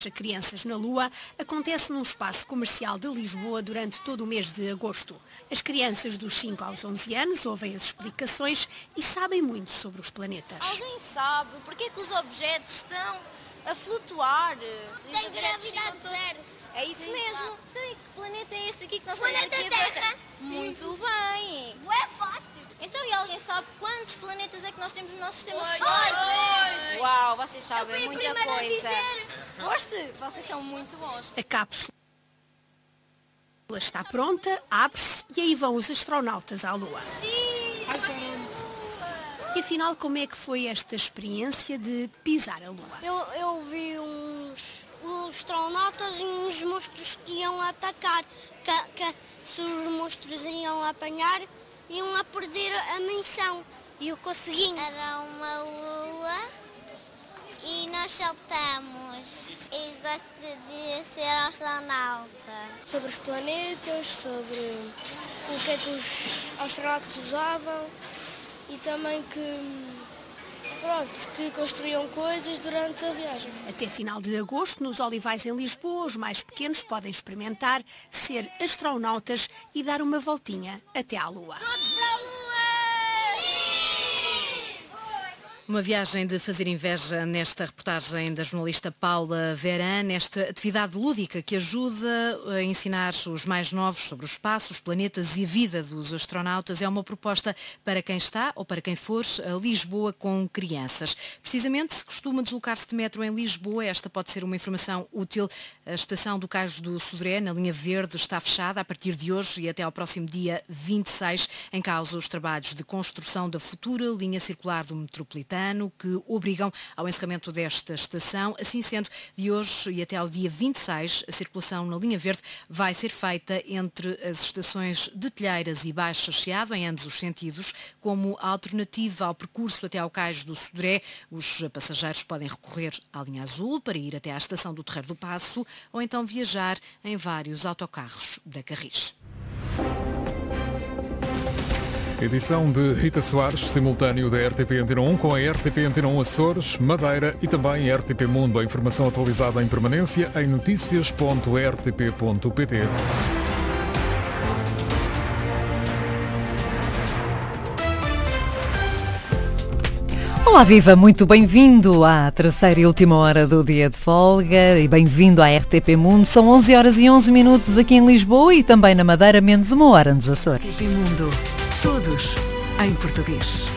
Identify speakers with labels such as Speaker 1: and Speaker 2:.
Speaker 1: Crianças na Lua acontece num espaço comercial de Lisboa durante todo o mês de agosto. As crianças dos 5 aos 11 anos ouvem as explicações e sabem muito sobre os planetas.
Speaker 2: Alguém sabe porque é que os objetos estão a flutuar?
Speaker 3: Tem gravidade zero.
Speaker 2: É isso
Speaker 3: Sim,
Speaker 2: mesmo.
Speaker 3: claro.
Speaker 2: Então, e que planeta é este aqui que nós
Speaker 3: Planeta
Speaker 2: temos aqui a
Speaker 3: Terra.
Speaker 2: Muito bem.
Speaker 3: É fácil.
Speaker 2: Então, e alguém sabe quantos planetas é que nós temos no nosso sistema
Speaker 3: Oito.
Speaker 2: solar? Uau, vocês
Speaker 3: Eu
Speaker 2: sabem
Speaker 3: fui a
Speaker 2: muita
Speaker 3: primeira a
Speaker 2: coisa.
Speaker 3: dizer.
Speaker 2: Foste? Vocês são muito bons.
Speaker 1: A cápsula está pronta, abre-se e aí vão os astronautas à Lua.
Speaker 3: Sim.
Speaker 1: E afinal, como é que foi esta experiência de pisar a Lua?
Speaker 4: Eu vi uns astronautas e uns monstros que iam atacar, que se os monstros iam apanhar, iam a perder a missão. E eu consegui.
Speaker 3: Era uma lua e nós saltamos. E gosto de ser astronauta.
Speaker 4: Sobre os planetas, sobre o que é que os astronautas usavam e também que construíam coisas durante a viagem.
Speaker 1: Até final de agosto, nos Olivais em Lisboa, os mais pequenos podem experimentar ser astronautas e dar uma voltinha até à Lua.
Speaker 3: Todos para a lua!
Speaker 5: Uma viagem de fazer inveja nesta reportagem da jornalista Paula Veran, nesta atividade lúdica que ajuda a ensinar os mais novos sobre o espaço, os planetas e a vida dos astronautas. É uma proposta para quem está ou para quem for a Lisboa com crianças. Precisamente, se costuma deslocar-se de metro em Lisboa, esta pode ser uma informação útil. A estação do Cais do Sodré, na linha verde, está fechada a partir de hoje e até ao próximo dia 26, em causa os trabalhos de construção da futura linha circular do metropolitano, que obrigam ao encerramento desta estação. Assim sendo, de hoje e até ao dia 26, a circulação na linha verde vai ser feita entre as estações de Telheiras e Baixa Chiado, em ambos os sentidos, como alternativa ao percurso até ao Cais do Sodré. Os passageiros podem recorrer à linha azul para ir até à estação do Terreiro do Paço ou então viajar em vários autocarros da Carris.
Speaker 6: Edição de Rita Soares, simultâneo da RTP Antena 1 com a RTP Antena 1 Açores, Madeira e também RTP Mundo. A informação atualizada em permanência em noticias.rtp.pt.
Speaker 7: Olá, viva! Muito bem-vindo à terceira e última hora do dia de folga e bem-vindo à RTP Mundo. São 11h11 aqui em Lisboa e também na Madeira, menos 1 hora nos Açores.
Speaker 5: RTP Mundo. Todos em português.